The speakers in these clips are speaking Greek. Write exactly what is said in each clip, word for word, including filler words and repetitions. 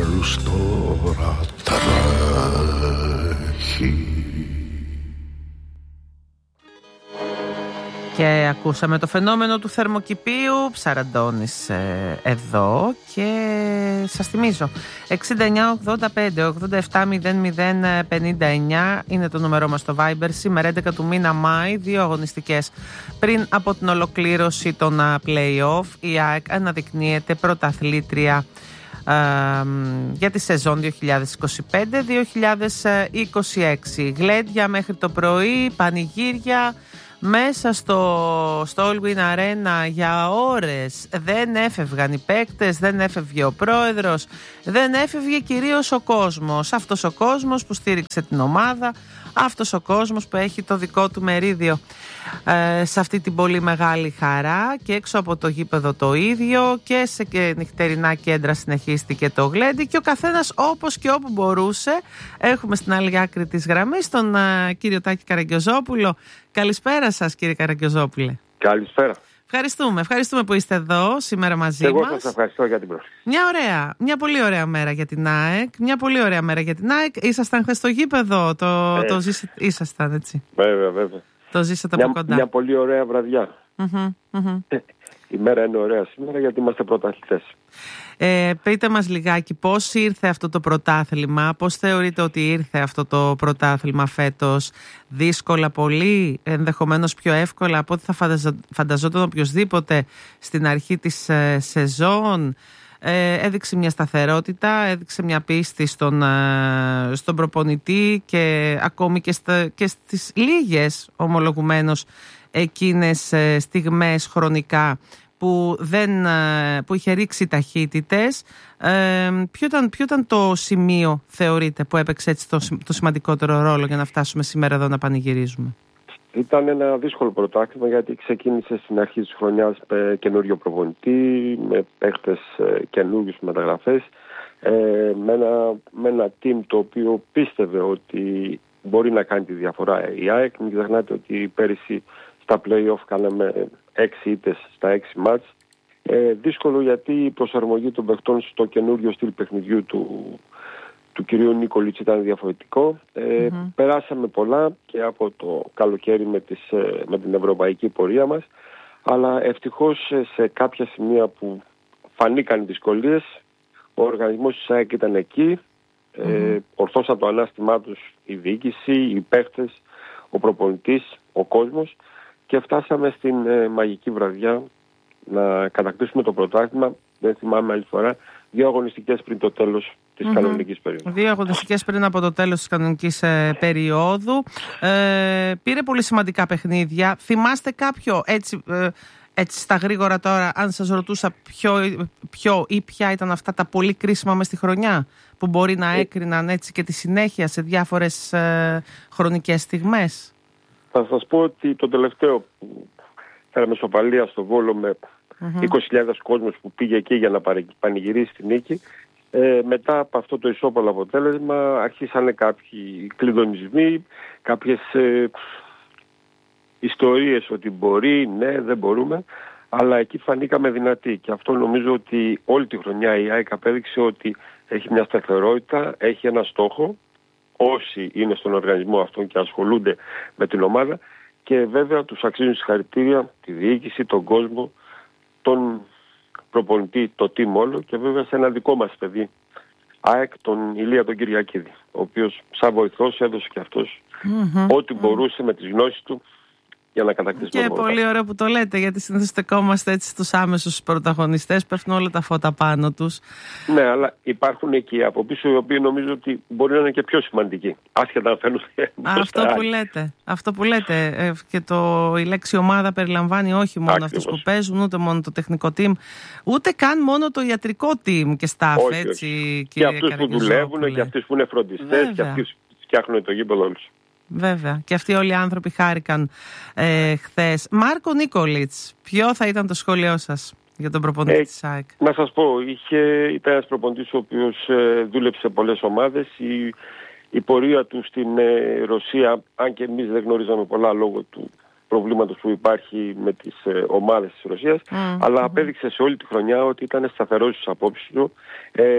άλλους τώρα τρέχει. Και ακούσαμε το φαινόμενο του θερμοκηπίου. Ψαραντώνης ε, εδώ. Και σας θυμίζω εξήντα εννιά ογδόντα πέντε ογδόντα επτά μηδέν μηδέν πενήντα εννιά είναι το νούμερό μας στο Viber. Σήμερα έντεκα του μήνα Μάη, δύο αγωνιστικές πριν από την ολοκλήρωση των play-off. Η ΑΕΚ αναδεικνύεται πρωταθλήτρια ε, για τη σεζόν δύο χιλιάδες είκοσι πέντε δύο χιλιάδες είκοσι έξι. Γλέντια μέχρι το πρωί, πανηγύρια μέσα στο, στο Allwyn Arena για ώρες. Δεν έφευγαν οι παίκτες, δεν έφευγε ο πρόεδρος, δεν έφευγε κυρίως ο κόσμος. Αυτός ο κόσμος που στήριξε την ομάδα, αυτός ο κόσμος που έχει το δικό του μερίδιο ε, σε αυτή την πολύ μεγάλη χαρά. Και έξω από το γήπεδο το ίδιο, και σε και νυχτερινά κέντρα συνεχίστηκε το γλέντι, και ο καθένας όπως και όπου μπορούσε. Έχουμε στην άλλη άκρη της γραμμής τον ε, κύριο Τάκη Καραγκιόζοπουλο. Καλησπέρα σας, κύριε Καραγκιόζοπουλε. Καλησπέρα. Ευχαριστούμε, ευχαριστούμε που είστε εδώ σήμερα μαζί Εγώ μας. Εγώ σας ευχαριστώ για την πρόσκληση. Μια ωραία, μια πολύ ωραία μέρα για την ΑΕΚ. Μια πολύ ωραία μέρα για την ΑΕΚ. Ήσασταν χθες στο γήπεδο, το, ε. το ζήσατε, ήσασταν έτσι. Βέβαια, βέβαια. Το ζήσατε μια, από κοντά. Μια πολύ ωραία βραδιά. Mm-hmm, mm-hmm. Η μέρα είναι ωραία σήμερα γιατί είμαστε πρωταθλητές. Ε, πείτε μας λιγάκι πώς ήρθε αυτό το πρωτάθλημα, πώς θεωρείτε ότι ήρθε αυτό το πρωτάθλημα φέτος? Δύσκολα πολύ, ενδεχομένως πιο εύκολα από ό,τι θα φανταζόταν οποιοσδήποτε στην αρχή της ε, σεζόν? Ε, έδειξε μια σταθερότητα, έδειξε μια πίστη στον, ε, στον προπονητή, και ακόμη και, στα, και στις λίγες ομολογουμένως εκείνες ε, στιγμές χρονικά που, δεν, που είχε ρίξει ταχύτητες. Ε, ποιο, ήταν, ποιο ήταν το σημείο, θεωρείτε, που έπαιξε έτσι το, το σημαντικότερο ρόλο για να φτάσουμε σήμερα εδώ να πανηγυρίζουμε? Ήταν ένα δύσκολο πρωτάθλημα γιατί ξεκίνησε στην αρχή της χρονιάς με καινούριο προπονητή, με παίχτες καινούριους μεταγραφές, ε, με, ένα, με ένα team το οποίο πίστευε ότι μπορεί να κάνει τη διαφορά η ΑΕΚ. Μην ξεχνάτε ότι πέρυσι στα play-off κάναμε έξι ήττες στα έξι μάτς. Ε, δύσκολο γιατί η προσαρμογή των παιχτών στο καινούριο στυλ παιχνιδιού του, του κυρίου Νίκολιτς ήταν διαφορετικό. Ε, mm-hmm. Περάσαμε πολλά και από το καλοκαίρι με, τις, με την ευρωπαϊκή πορεία μας, αλλά ευτυχώς σε κάποια σημεία που φανήκαν οι δυσκολίες, ο οργανισμός της ΑΕΚ ήταν εκεί, mm-hmm. ε, ορθώσαν το ανάστημά τους η διοίκηση, οι παίχτες, ο προπονητής, ο κόσμος, και φτάσαμε στην ε, μαγική βραδιά να κατακτήσουμε το πρωτάθλημα. Δεν θυμάμαι άλλη φορά, δύο αγωνιστικές πριν το τέλος της mm-hmm. κανονικής περίοδου. Δύο αγωνιστικές πριν από το τέλος της κανονικής ε, περίοδου. Ε, πήρε πολύ σημαντικά παιχνίδια. Θυμάστε κάποιο έτσι, ε, έτσι στα γρήγορα τώρα, αν σας ρωτούσα ποιο, ποιο ή ποια ήταν αυτά τα πολύ κρίσιμα μες στη χρονιά, που μπορεί να έκριναν έτσι και τη συνέχεια σε διάφορες ε, χρονικές στιγμές? Θα σας πω ότι το τελευταίο που φέραμε σοπαλία στο Βόλο με mm-hmm. είκοσι χιλιάδες κόσμος που πήγε εκεί για να πανηγυρίσει τη νίκη, ε, μετά από αυτό το ισόπαλο αποτέλεσμα αρχίσανε κάποιοι κλειδονισμοί, κάποιες ε, ιστορίες ότι μπορεί, ναι, δεν μπορούμε, αλλά εκεί φανήκαμε δυνατοί, και αυτό νομίζω ότι όλη τη χρονιά η ΑΕΚ απέδειξε ότι έχει μια σταθερότητα, έχει ένα στόχο, όσοι είναι στον οργανισμό αυτόν και ασχολούνται με την ομάδα, και βέβαια τους αξίζουν συγχαρητήρια τη διοίκηση, τον κόσμο, τον προπονητή, το team όλο, και βέβαια σε ένα δικό μας παιδί ΑΕΚ, τον Ηλία τον Κυριακίδη, ο οποίος σαν βοηθός έδωσε και αυτός mm-hmm. ό,τι μπορούσε με τις γνώσεις του για να κατακτήσουμε. Και πολύ ωραίο που το λέτε, γιατί συνήθως στεκόμαστε έτσι στους άμεσους πρωταγωνιστές, πέφτουν όλα τα φώτα πάνω τους. Ναι, αλλά υπάρχουν εκεί από πίσω οι οποίοι νομίζω ότι μπορεί να είναι και πιο σημαντικοί, άσχετα να φαίνονται. Αυτό που λέτε, αυτό που λέτε. Ε, και το, η λέξη ομάδα περιλαμβάνει όχι μόνο Άκριβώς. αυτούς που παίζουν, ούτε μόνο το τεχνικό team, ούτε καν μόνο το ιατρικό team και staff, όχι, έτσι, όχι. κύριε Και αυτούς που δουλεύουν, και αυτούς που είναι φροντιστές, και αυτοί που φτιάχνουν το γήπεδο όλους. Βέβαια. Και αυτοί όλοι οι άνθρωποι χάρηκαν ε, χθες. Μάρκο Νίκολιτς, ποιο θα ήταν το σχόλιο σας για τον προπονητή ε, της ΑΕΚ? Να σας πω, είχε, ήταν ένας προπονητής ο οποίος ε, δούλεψε σε πολλές ομάδες. Η, η πορεία του στην ε, Ρωσία, αν και εμείς δεν γνωρίζαμε πολλά λόγω του προβλήματος που υπάρχει με τις ε, ομάδες της Ρωσίας, mm, αλλά mm-hmm. απέδειξε σε όλη τη χρονιά ότι ήταν σταθερός στις απόψεις του. Ε,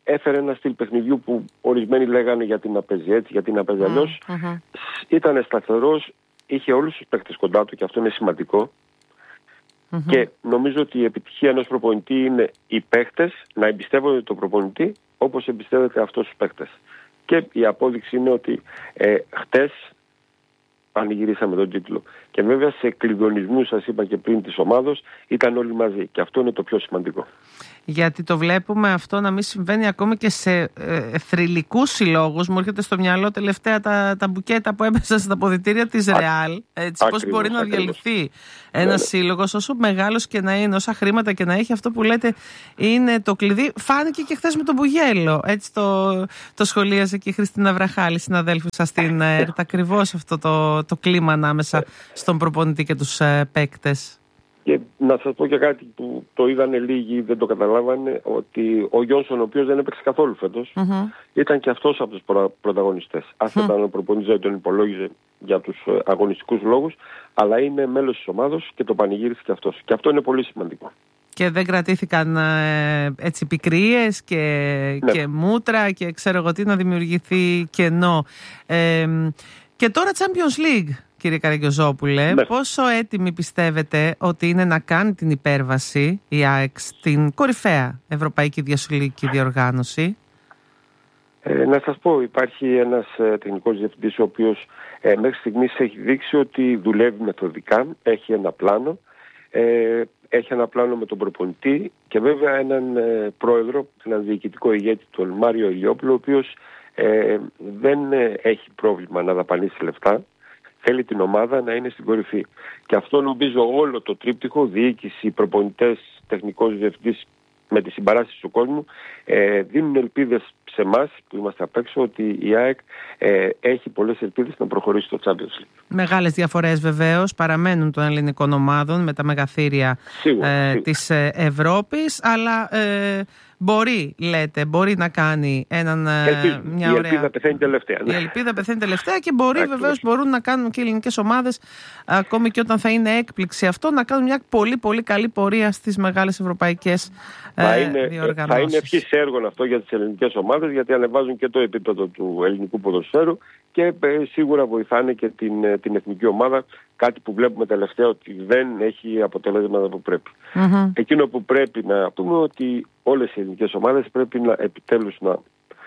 έφερε ένα στυλ παιχνιδιού που ορισμένοι λέγανε γιατί να παίζει έτσι, γιατί να παίζει αλλιώς. Mm-hmm. Ήταν σταθερός, είχε όλους τους παίκτες κοντά του και αυτό είναι σημαντικό. Mm-hmm. Και νομίζω ότι η επιτυχία ενός προπονητή είναι οι παίκτες να εμπιστεύονται τον προπονητή όπως εμπιστεύεται αυτός τους παίκτες. Και η απόδειξη είναι ότι ε, χτες πανηγυρίσαμε τον τίτλο. Και βέβαια σε κλειδονισμούς, σας είπα και πριν, της ομάδος ήταν όλοι μαζί. Και αυτό είναι το πιο σημαντικό. Γιατί το βλέπουμε αυτό να μην συμβαίνει ακόμη και σε ε, θρυλικούς συλλόγους. Μου έρχεται στο μυαλό τελευταία τα, τα μπουκέτα που έπεσαν στα αποδυτήρια της Ρεάλ. Πώς μπορεί να διαλυθεί ένας σύλλογος, όσο μεγάλος και να είναι, όσα χρήματα και να έχει, αυτό που λέτε είναι το κλειδί. Φάνηκε και χθες με τον Μπουγέλο. Έτσι το, το σχολίασε και η Χριστίνα Βραχάλη, συναδέλφου σας στην ΕΡΤ. Ακριβώς αυτό το, το κλίμα ανάμεσα στον προπονητή και τους ε, παίκτες. Και να σας πω και κάτι που το είδανε λίγοι, δεν το καταλάβανε, ότι ο Γιόνσον, ο οποίος δεν έπαιξε καθόλου φέτος, mm-hmm. ήταν και αυτός από τους προ, πρωταγωνιστές. Άσχετα mm-hmm. αν ο προπονητής δεν τον υπολόγιζε για τους αγωνιστικούς λόγους, αλλά είναι μέλος της ομάδος και το πανηγύρισε και αυτός. Και αυτό είναι πολύ σημαντικό. Και δεν κρατήθηκαν ε, έτσι πικρίες και, ναι. και μούτρα και ξέρω εγώ τι, να δημιουργηθεί κενό. Ε, και τώρα Champions League. Κύριε Καραγκιόζοπουλε, ναι. πόσο έτοιμοι πιστεύετε ότι είναι να κάνει την υπέρβαση η ΑΕΚ στην κορυφαία ευρωπαϊκή διασωληνική διοργάνωση? Ε, να σας πω, υπάρχει ένας ε, τεχνικός διευθυντής ο οποίος ε, μέχρι στιγμής έχει δείξει ότι δουλεύει μεθοδικά, έχει ένα πλάνο, ε, έχει ένα πλάνο με τον προπονητή και βέβαια έναν ε, πρόεδρο, έναν διοικητικό ηγέτη, τον Μάριο Ηλιόπουλο, ο οποίος ε, δεν ε, έχει πρόβλημα να δαπανίσει λεφτά. Θέλει την ομάδα να είναι στην κορυφή. Και αυτό νομίζω όλο το τρίπτυχο, διοίκηση, προπονητές, τεχνικός διευθυντής με τη συμπαράσταση του κόσμου, ε, δίνουν ελπίδες σε εμάς που είμαστε απ' έξω ότι η ΑΕΚ ε, έχει πολλές ελπίδες να προχωρήσει στο Champions League. Μεγάλες διαφορές βεβαίως παραμένουν των ελληνικών ομάδων με τα μεγαθύρια σίγουρα, ε, σίγουρα. της Ευρώπης, αλλά ε, μπορεί, λέτε, μπορεί να κάνει έναν, Ελπίζω. μια η ωραία... ελπίδα πεθαίνει τελευταία. Η ελπίδα πεθαίνει τελευταία και μπορεί Άκρως. βεβαίως μπορούν να κάνουν και οι ελληνικές ομάδες, ακόμη και όταν θα είναι έκπληξη αυτό, να κάνουν μια πολύ πολύ καλή πορεία στις μεγάλες ευρωπαϊκές θα ε, είναι, διοργανώσεις. Θα είναι ευχής έργο αυτό για τις ελληνικές ομάδες, γιατί ανεβάζουν και το επίπεδο του ελληνικού ποδοσφαίρου και ε, σίγουρα βοηθάνε και την, ε, την εθνική ομάδα, κάτι που βλέπουμε τελευταία ότι δεν έχει αποτελέσματα που πρέπει. Mm-hmm. Εκείνο που πρέπει να πούμε ότι όλες οι ελληνικές ομάδες πρέπει να επιτέλους να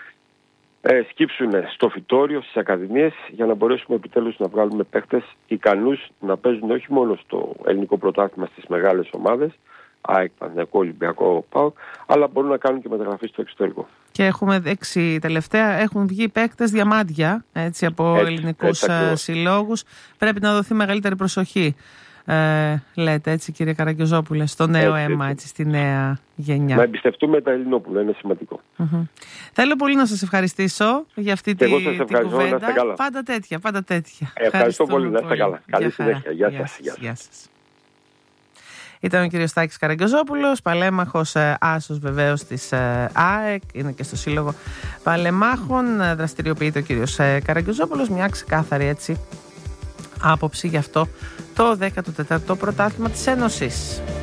ε, σκύψουν στο φυτόριο, στις ακαδημίες, για να μπορέσουμε επιτέλους να βγάλουμε παίχτες ικανούς να παίζουν όχι μόνο στο ελληνικό πρωτάθλημα στις μεγάλες ομάδες, ΑΕΚ, Παναθηναϊκό, Ολυμπιακό, ΠΑΟΚ, αλλά μπορούν να κάνουν και μεταγραφή στο εξωτερικό. Και έχουμε δέξει τελευταία, έχουν βγει παίκτες διαμάντια έτσι, από έτσι, ελληνικούς έτσι, συλλόγους. Πρέπει να δοθεί μεγαλύτερη προσοχή, ε, λέτε έτσι, κύριε Καραγκιόζοπουλε, στο νέο έτσι, αίμα, έτσι, στη νέα γενιά. Να εμπιστευτούμε τα Ελληνόπουλα, είναι σημαντικό. Mm-hmm. Θέλω πολύ να σας ευχαριστήσω για αυτή τη, την κουβέντα. Πάντα τέτοια, πάντα τέτοια. Ε, ευχαριστώ πολύ, να είστε καλά. Καλή συνέχεια. Γεια σας. Γεια σας. Ήταν ο κύριος Τάκης Καραγκιόζοπουλος, παλέμαχος ε, άσος βεβαίως της ε, ΑΕΚ, είναι και στο Σύλλογο Παλεμάχων, ε, δραστηριοποιείται ο κύριος ε, Καραγκιόζοπουλος, μια ξεκάθαρη έτσι άποψη γι' αυτό το δέκατο τέταρτο πρωτάθλημα της Ένωσης.